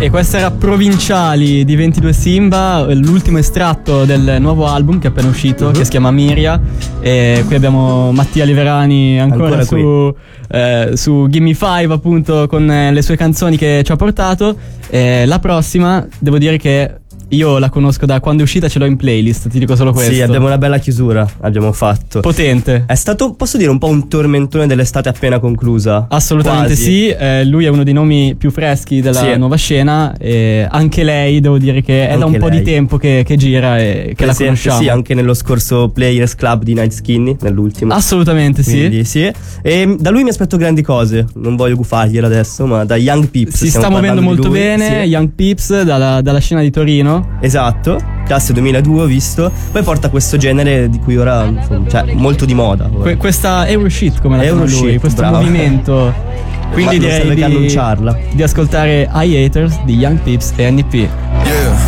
E questa era Provinciali di 22 Simba, l'ultimo estratto del nuovo album che è appena uscito, che si chiama Miria. E qui abbiamo Mattia Liverani ancora su Gimme Five, appunto, con le sue canzoni che ci ha portato. La prossima, devo dire che io la conosco da quando è uscita, ce l'ho in playlist, ti dico solo questo. Sì, abbiamo una bella chiusura, abbiamo fatto. Potente. È stato, posso dire, un po' un tormentone dell'estate appena conclusa. Assolutamente. Quasi. Sì, lui è uno dei nomi più freschi della nuova scena, e anche lei, devo dire che è da un po' di tempo che gira e che la conosciamo. Sì, anche nello scorso Players Club di Night Skinny, nell'ultimo. Assolutamente. Quindi, sì. E da lui mi aspetto grandi cose, non voglio gufargliela adesso, ma da Young Pips si sta muovendo molto bene, sì. Young Pips dalla scena di Torino. Esatto, classe 2002 ho visto. Poi porta questo genere di cui ora, cioè, molto di moda. Questa Euroshit, come la chiama lui, questo movimento. Quindi direi di ascoltare I Haters di Young Pips e NP. Yeah.